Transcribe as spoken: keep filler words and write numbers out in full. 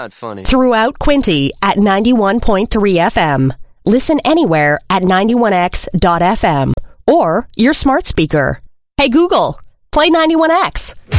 not funny. Throughout Quinty at ninety-one point three F M. Listen anywhere at ninety-one X dot F M or your smart speaker. Hey Google, play ninety-one X.